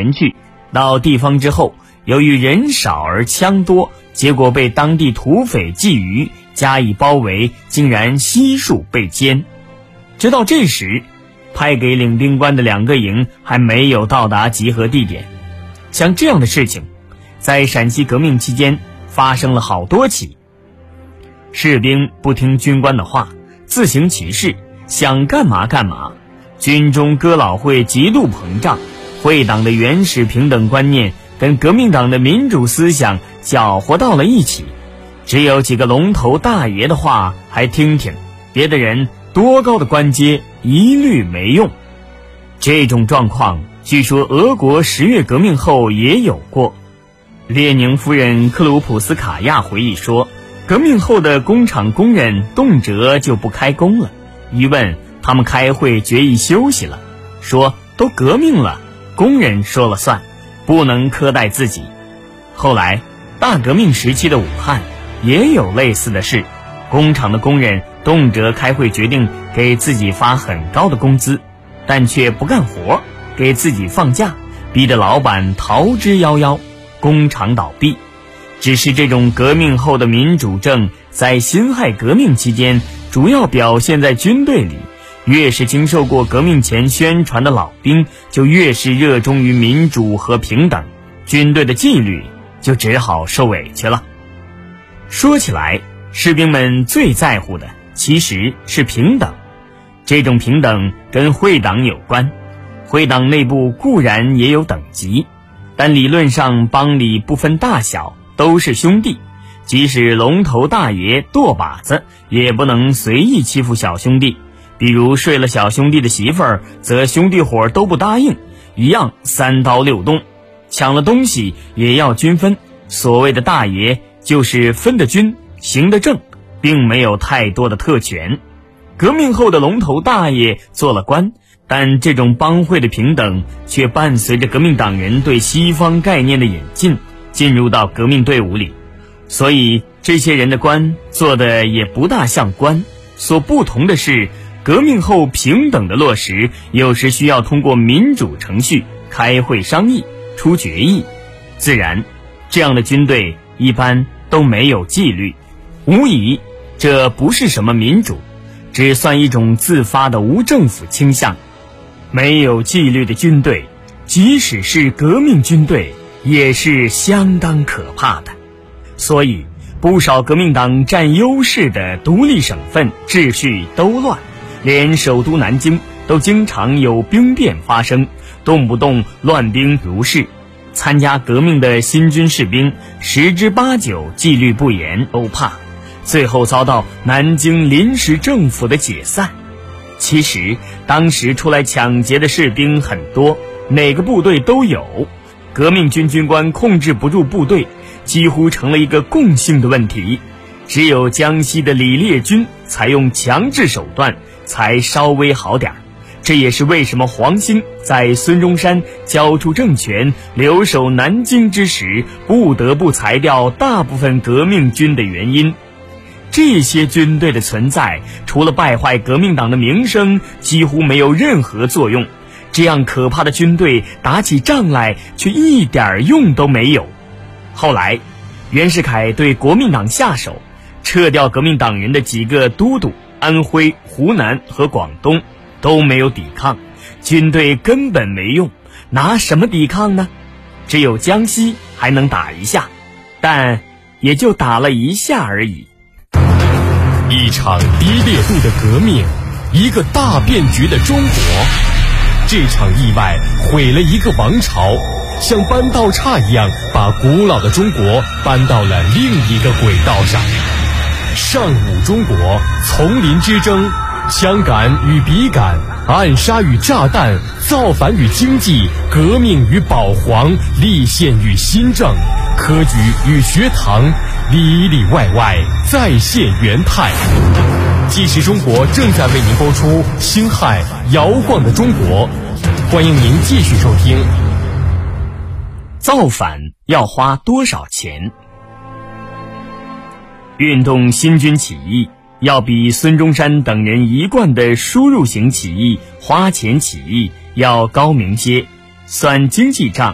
前去，到地方之后，由于人少而枪多，结果被当地土匪觊觎，加以包围，竟然悉数被歼。直到这时，派给领兵官的2个营还没有到达集合地点。像这样的事情在陕西革命期间发生了好多起。士兵不听军官的话，自行其事，想干嘛干嘛，军中哥老会极度膨胀，会党的原始平等观念跟革命党的民主思想搅和到了一起，只有几个龙头大爷的话还听听，别的人多高的官阶一律没用。这种状况据说俄国10月革命后也有过。列宁夫人克鲁普斯卡娅回忆说，革命后的工厂工人动辄就不开工了，一问他们开会决议休息了，说都革命了，工人说了算，不能苛待自己。后来大革命时期的武汉也有类似的事，工厂的工人动辄开会决定给自己发很高的工资，但却不干活，给自己放假，逼得老板逃之夭夭，工厂倒闭。只是这种革命后的民主政在辛亥革命期间主要表现在军队里，越是经受过革命前宣传的老兵就越是热衷于民主和平等，军队的纪律就只好受委屈了。说起来，士兵们最在乎的其实是平等，这种平等跟会党有关。会党内部固然也有等级，但理论上帮里不分大小，都是兄弟，即使龙头大爷舵把子也不能随意欺负小兄弟，比如睡了小兄弟的媳妇儿，则兄弟伙都不答应，一样3刀6洞，抢了东西也要均分。所谓的大爷就是分得均行得正，并没有太多的特权。革命后的龙头大爷做了官，但这种帮会的平等却伴随着革命党人对西方概念的引进进入到革命队伍里，所以这些人的官做的也不大像官。所不同的是，革命后平等的落实有时需要通过民主程序开会商议出决议，自然这样的军队一般都没有纪律，无疑这不是什么民主，只算一种自发的无政府倾向。没有纪律的军队，即使是革命军队也是相当可怕的。所以不少革命党占优势的独立省份秩序都乱，连首都南京都经常有兵变发生，动不动乱兵如是。参加革命的新军士兵10之8九纪律不严，都怕，最后遭到南京临时政府的解散。其实当时出来抢劫的士兵很多，哪个部队都有，革命军军官控制不住部队，几乎成了一个共性的问题。只有江西的李烈钧采用强制手段才稍微好点，这也是为什么黄兴在孙中山交出政权留守南京之时不得不裁掉大部分革命军的原因。这些军队的存在除了败坏革命党的名声，几乎没有任何作用。这样可怕的军队打起仗来却一点用都没有。后来袁世凯对国民党下手，撤掉革命党人的几个都督，安徽、湖南和广东都没有抵抗，军队根本没用，拿什么抵抗呢？只有江西还能打一下，但也就打了一下而已。 一场低烈度的革命，一个大变局的中国。这场意外毁了一个王朝，像搬道岔一样把古老的中国搬到了另一个轨道上。上午中国，丛林之争，枪杆与笔杆，暗杀与炸弹，造反与经济，革命与保皇，立宪与新政，科举与学堂，里里外外再现元泰。纪实中国正在为您播出辛亥摇晃的中国，欢迎您继续收听。 造反要花多少钱？运动新军起义要比孙中山等人一贯的输入型起义、花钱起义要高明些，算经济账